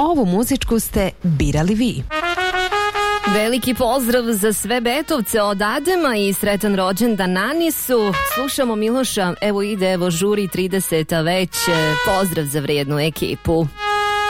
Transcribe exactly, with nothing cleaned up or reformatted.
ovu muzičku ste birali vi. Veliki pozdrav za sve Betovce od Adema i sretan rođendan Nanisu. Slušamo Miloša, evo ide, evo žuri trideseta već. Pozdrav za vrijednu ekipu.